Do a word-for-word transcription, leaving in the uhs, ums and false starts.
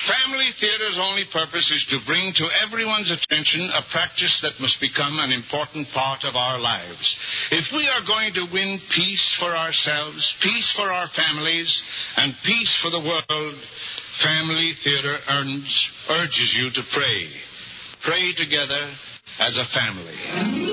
Family theater's only purpose is to bring to everyone's attention a practice that must become an important part of our lives. If we are going to win peace for ourselves, peace for our families, and peace for the world, Family Theater urges, urges you to pray. Pray together as a family.